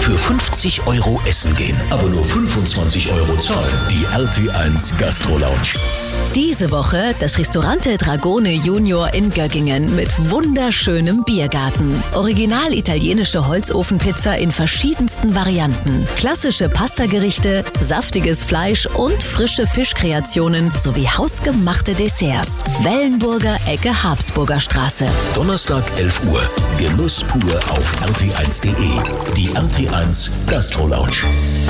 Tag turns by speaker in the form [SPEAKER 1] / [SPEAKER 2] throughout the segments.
[SPEAKER 1] für 50 € essen gehen, aber nur 25 € zahlen. Die RT1 Gastro Lounge.
[SPEAKER 2] Diese Woche das Ristorante Dragone Junior in Göggingen mit wunderschönem Biergarten. Original italienische Holzofenpizza in verschiedensten Varianten. Klassische Pastagerichte, saftiges Fleisch und frische Fischkreationen sowie hausgemachte Desserts. Wellenburger Ecke Habsburger Straße.
[SPEAKER 1] Donnerstag 11 Uhr. Genuss pur auf rt1.de. Die RT1 Gastro Lounge.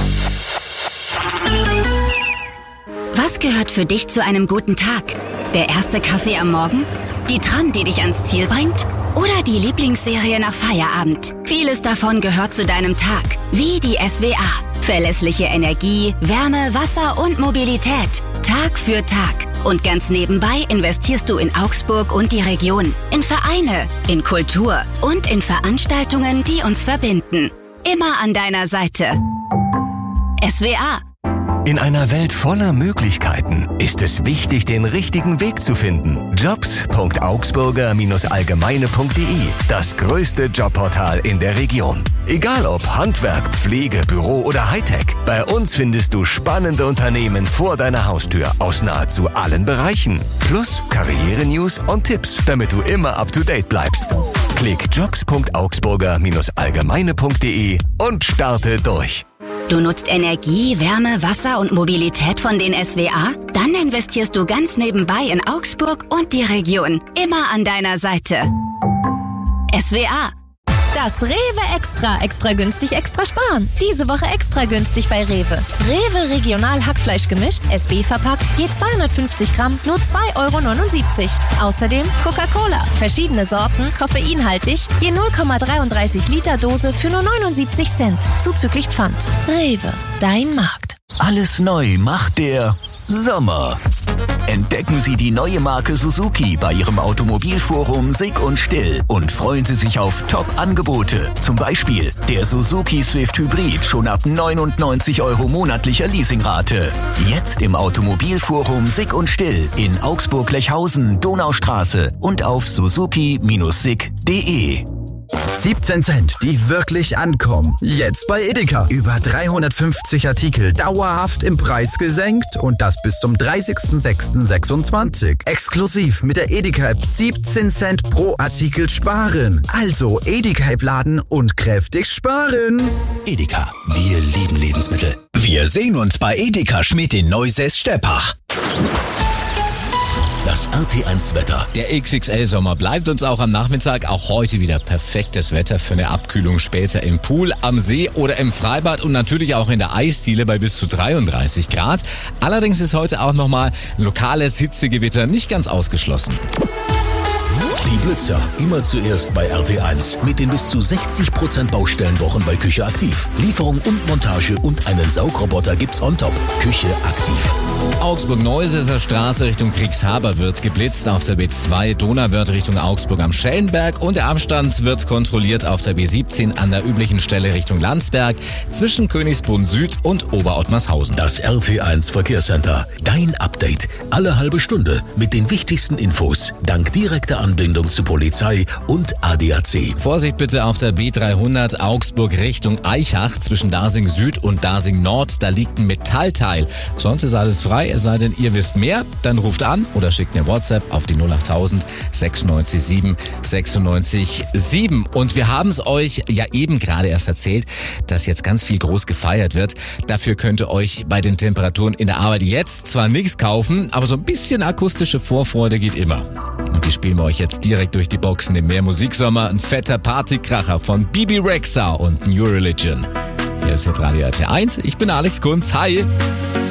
[SPEAKER 3] Was gehört für dich zu einem guten Tag? Der erste Kaffee am Morgen? Die Tram, die dich ans Ziel bringt? Oder die Lieblingsserie nach Feierabend? Vieles davon gehört zu deinem Tag. Wie die SWA. Verlässliche Energie, Wärme, Wasser und Mobilität. Tag für Tag. Und ganz nebenbei investierst du in Augsburg und die Region. In Vereine, in Kultur und in Veranstaltungen, die uns verbinden. Immer an deiner Seite. SWA.
[SPEAKER 4] In einer Welt voller Möglichkeiten ist es wichtig, den richtigen Weg zu finden. Jobs.augsburger-allgemeine.de, das größte Jobportal in der Region. Egal ob Handwerk, Pflege, Büro oder Hightech, bei uns findest du spannende Unternehmen vor deiner Haustür aus nahezu allen Bereichen. Plus Karriere-News und Tipps, damit du immer up-to-date bleibst. Klick jobs.augsburger-allgemeine.de und starte durch.
[SPEAKER 3] Du nutzt Energie, Wärme, Wasser und Mobilität von den SWA? Dann investierst du ganz nebenbei in Augsburg und die Region. Immer an deiner Seite. SWA.
[SPEAKER 5] Das Rewe Extra günstig, extra sparen. Diese Woche extra günstig bei Rewe. Rewe Regional Hackfleisch gemischt, SB verpackt, je 250 Gramm, nur 2,79 €. Außerdem Coca-Cola, verschiedene Sorten, koffeinhaltig, je 0,33 Liter Dose für nur 79 Cent, zuzüglich Pfand. Rewe, dein Markt.
[SPEAKER 1] Alles neu macht der Sommer. Entdecken Sie die neue Marke Suzuki bei Ihrem Automobilforum Sick und Still und freuen Sie sich auf Top-Angebote. Zum Beispiel der Suzuki Swift Hybrid schon ab 99 € monatlicher Leasingrate. Jetzt im Automobilforum Sick und Still in Augsburg-Lechhausen, Donaustraße und auf suzuki-sick.de.
[SPEAKER 6] 17 Cent, die wirklich ankommen. Jetzt bei Edeka. Über 350 Artikel dauerhaft im Preis gesenkt und das bis zum 30.06.26. Exklusiv mit der Edeka-App 17 Cent pro Artikel sparen. Also Edeka-App laden und kräftig sparen.
[SPEAKER 1] Edeka, wir lieben Lebensmittel.
[SPEAKER 7] Wir sehen uns bei Edeka Schmidt in Neusäß-Steppach.
[SPEAKER 1] Das RT1 Wetter.
[SPEAKER 8] Der XXL-Sommer bleibt uns auch am Nachmittag. Auch heute wieder perfektes Wetter für eine Abkühlung später im Pool, am See oder im Freibad und natürlich auch in der Eisdiele bei bis zu 33 Grad. Allerdings ist heute auch nochmal ein lokales Hitzegewitter nicht ganz ausgeschlossen.
[SPEAKER 1] Die Blitzer, immer zuerst bei RT1. Mit den bis zu 60% Baustellenwochen bei Küche aktiv. Lieferung und Montage und einen Saugroboter gibt's on top. Küche aktiv.
[SPEAKER 8] Augsburg-Neusäßer Straße Richtung Kriegshaber wird geblitzt. Auf der B2 Donauwörth Richtung Augsburg am Schellenberg. Und der Abstand wird kontrolliert auf der B17 an der üblichen Stelle Richtung Landsberg zwischen Königsbrunn Süd und Oberottmarshausen.
[SPEAKER 1] Das RT1 Verkehrscenter. Dein Update. Alle halbe Stunde mit den wichtigsten Infos. Dank direkter Anbindung zu Polizei und ADAC.
[SPEAKER 8] Vorsicht bitte auf der B300 Augsburg Richtung Eichach zwischen Dasing Süd und Dasing Nord. Da liegt ein Metallteil. Sonst ist alles frei, es sei denn, ihr wisst mehr. Dann ruft an oder schickt eine WhatsApp auf die 08000 96 7 96 7. Und wir haben es euch ja eben gerade erst erzählt, dass jetzt ganz viel groß gefeiert wird. Dafür könnt ihr euch bei den Temperaturen in der Arbeit jetzt zwar nichts kaufen, aber so ein bisschen akustische Vorfreude geht immer. Und die spielen wir euch jetzt direkt durch die Boxen im Mehr Musiksommer. Ein fetter Partykracher von Bibi Rexha und New Religion. Hier ist Hitradio RT1. Ich bin Alex Kunz. Hi!